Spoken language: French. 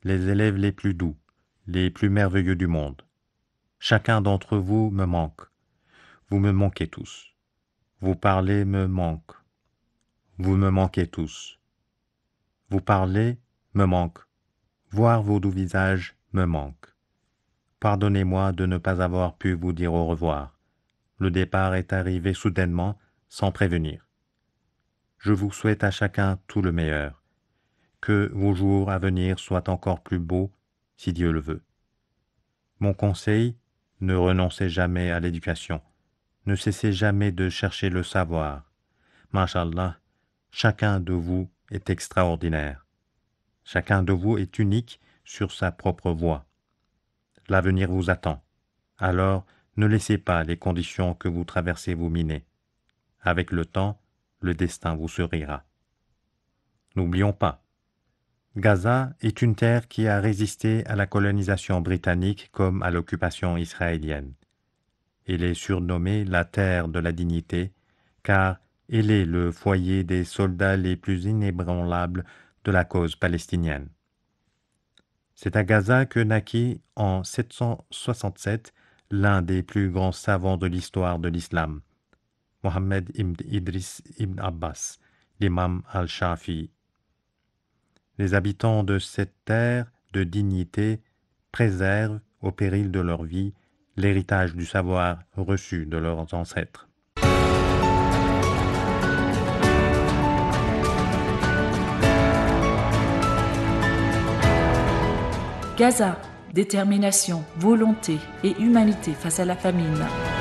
les élèves les plus doux, les plus merveilleux du monde. Chacun d'entre vous me manque. Vous me manquez tous. Vous parlez me manque. Vous me manquez tous. Vous parlez me manque. Voir vos doux visages me manque. Pardonnez-moi de ne pas avoir pu vous dire au revoir. Le départ est arrivé soudainement, sans prévenir. Je vous souhaite à chacun tout le meilleur. Que vos jours à venir soient encore plus beaux, si Dieu le veut. Mon conseil, ne renoncez jamais à l'éducation. Ne cessez jamais de chercher le savoir. Masha'Allah, chacun de vous est extraordinaire. Chacun de vous est unique sur sa propre voie. L'avenir vous attend. Alors, ne laissez pas les conditions que vous traversez vous miner. Avec le temps, le destin vous sourira. N'oublions pas, Gaza est une terre qui a résisté à la colonisation britannique comme à l'occupation israélienne. Elle est surnommée la terre de la dignité, car elle est le foyer des soldats les plus inébranlables de la cause palestinienne. C'est à Gaza que naquit en 767 l'un des plus grands savants de l'histoire de l'islam, Mohammed ibn Idris ibn Abbas, l'imam al-Shafi'i. Les habitants de cette terre de dignité préservent, au péril de leur vie, l'héritage du savoir reçu de leurs ancêtres. Gaza, détermination, volonté et humanité face à la famine.